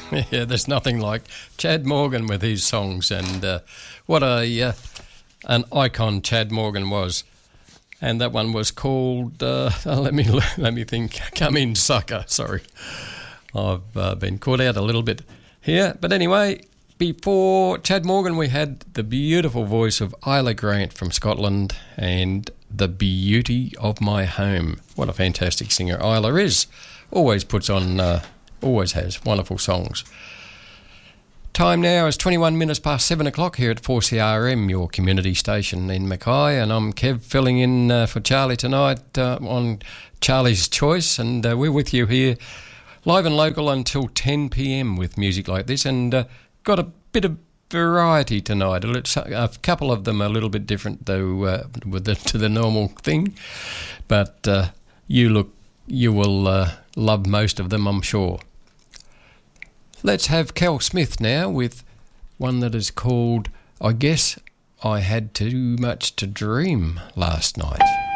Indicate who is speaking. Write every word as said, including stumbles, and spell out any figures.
Speaker 1: Yeah, there's nothing like Chad Morgan with his songs, and uh, what a uh, an icon Chad Morgan was. And that one was called, uh, let me let me think, Come In Sucker, sorry. I've uh, been caught out a little bit here. But anyway, before Chad Morgan, we had the beautiful voice of Isla Grant from Scotland and The Beauty of My Home. What a fantastic singer Isla is. Always puts on, uh, always has wonderful songs. Time now is twenty-one minutes past seven o'clock here at four C R M, your community station in Mackay, and I'm Kev filling in uh, for Charlie tonight uh, on Charlie's Choice, and uh, we're with you here live and local until ten p.m. with music like this, and uh, got a bit of variety tonight. A couple of them are a little bit different though uh, with the, to the normal thing, but uh, you look you will uh, love most of them, I'm sure. Let's have Kel Smith now with one that is called I Guess I Had Too Much to Dream Last Night.